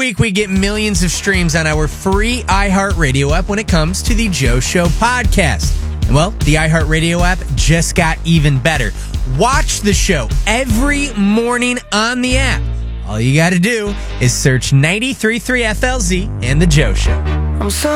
week, we get millions of streams on our free iHeartRadio app when it comes to the Joe Show podcast. And well, the iHeartRadio app just got even better. Watch the show every morning on the app. All you got to do is search 93.3 FLZ and The Joe Show. I'm sorry.